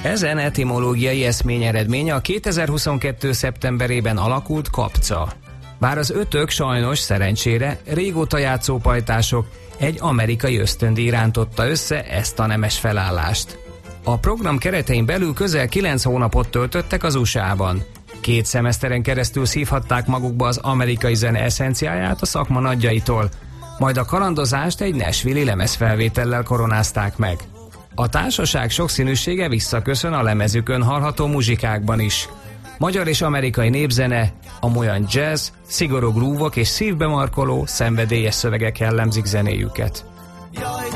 Ezen etimológiai eszmény eredménye a 2022. szeptemberében alakult kapca. Bár az ötök sajnos szerencsére régóta játszó pajtások, egy amerikai ösztöndíj rántotta össze ezt a nemes felállást. A program keretein belül közel 9 hónapot töltöttek az USA-ban. 2 szemeszteren keresztül szívhatták magukba az amerikai zene eszenciáját a szakma nagyjaitól, majd a kalandozást egy nashville-i lemezfelvétellel koronázták meg. A társaság sokszínűsége visszaköszön a lemezükön hallható muzsikákban is. Magyar és amerikai népzene, amolyan jazz, szigorú grúvok és szívbe markoló, szenvedélyes szövegek jellemzik zenéjüket.